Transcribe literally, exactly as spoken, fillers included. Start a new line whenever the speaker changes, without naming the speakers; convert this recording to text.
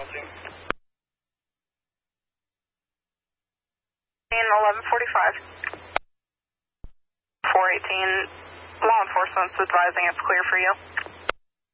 requesting.
eleven forty-five. four eighteen, law enforcement's advising it's clear for you.